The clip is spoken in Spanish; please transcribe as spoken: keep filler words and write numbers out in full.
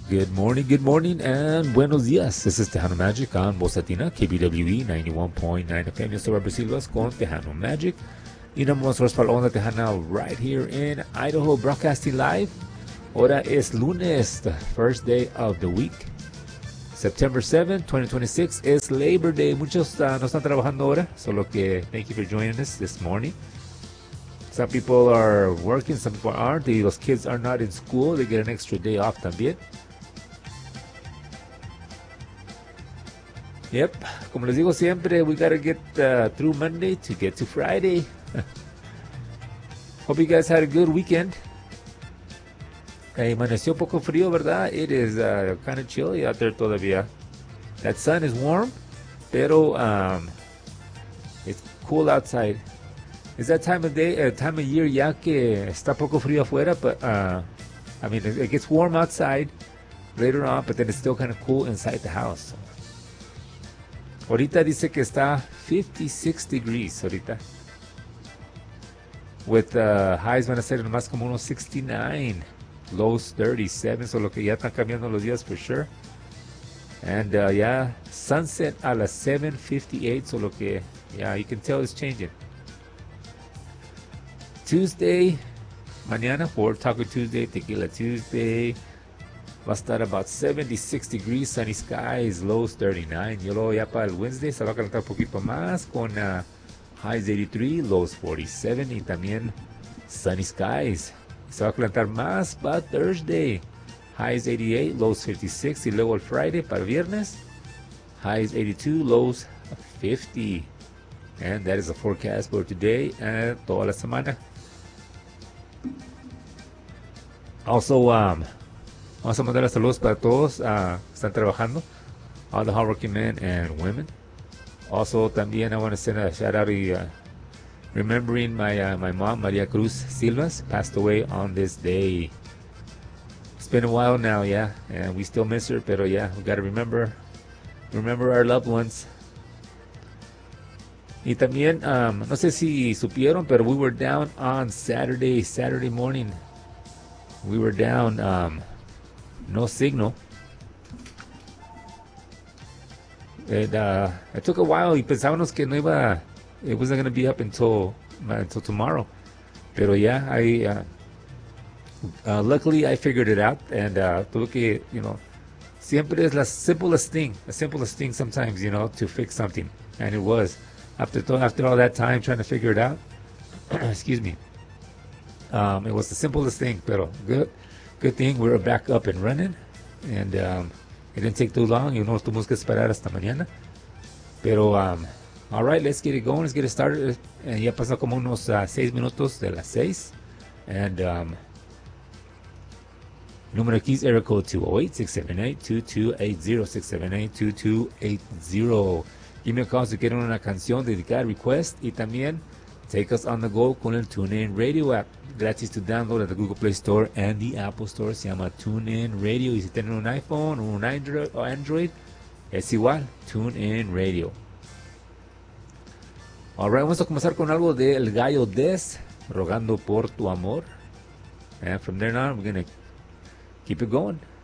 Good morning, good morning, and buenos días. This is Tejano Magic on Voz Latina, K B W E ninety-one point nine F M. Yo soy Robert Silvas con Tejano Magic. Y nos vamos para la onda tejana right here in Idaho, broadcasting live. Ahora es lunes, the first day of the week. September seventh, twenty twenty-six is Labor Day. Muchos uh, no están trabajando ahora, solo que thank you for joining us this morning. Some people are working, some people aren't. Los kids are not in school, they get an extra day off también. Yep, como les digo siempre, we gotta get uh, through Monday to get to Friday. Hope you guys had a good weekend. Eh, amaneció un poco frío, ¿verdad? It is uh, kind of chilly out there todavía. That sun is warm, pero um, it's cool outside. It's that time of day, uh, time of year ya que está poco frío afuera, but uh, I mean, it, it gets warm outside later on, but then it's still kind of cool inside the house. Ahorita dice que está fifty-six degrees ahorita. With uh, highs van a ser nomás como unos sixty-nine. Lows thirty-seven. So lo que ya están cambiando los días for sure. And uh, yeah, sunset a las seven fifty-eight. So lo que, yeah, you can tell it's changing. Tuesday, mañana for Taco Tuesday, Tequila Tuesday. Va a estar about seventy-six degrees, sunny skies, lows thirty-nine. Y luego ya para el Wednesday se va a calentar un poquito más con uh, highs eighty-three, lows forty-seven y también sunny skies. Se va a calentar más para Thursday. Highs eighty-eight, lows fifty-six. Y luego el Friday para el viernes, highs eighty-two, lows fifty. And that is the forecast for today and toda la semana. Also, um, vamos a mandar saludos para todos uh, que están trabajando, all the hardworking men and women. Also, también I want to send a shout out to uh, remembering my uh, my mom, Maria Cruz Silvas, passed away on this day. It's been a while now, yeah, and we still miss her, pero yeah, we got to remember, remember our loved ones. Y también, um, no sé si supieron, pero we were down on Saturday, Saturday morning. We were down, um, no signal. And, uh, it took a while y pensábamos que no iba, it wasn't going to be up until, uh, until tomorrow. Pero yeah, I, uh, uh, luckily I figured it out and, uh, tuve que, you know, siempre es la simplest thing, the simplest thing sometimes, you know, to fix something. And it was. After, th- after all that time trying to figure it out, excuse me, um, it was the simplest thing, pero good, good thing we were back up and running, and um, it didn't take too long, you know, tuvimos que esperar hasta mañana, pero, um, all right, let's get it going, let's get it started, and ya pasó como unos uh, seis minutos de las seis, and um, número aquí es area code two oh eight, six seven eight, two two eight zero, six seven eight, two two eight zero. Give me a call si quieren una canción dedicada, request, y también take us on the go con el TuneIn Radio app. Gratis to download at the Google Play Store and the Apple Store. Se llama TuneIn Radio. Y si tienen un iPhone o un Android, o Android es igual, TuneIn Radio. Alright, vamos a comenzar con algo de El Gallo Des, Rogando por tu amor. And from there on, we're going to keep it going.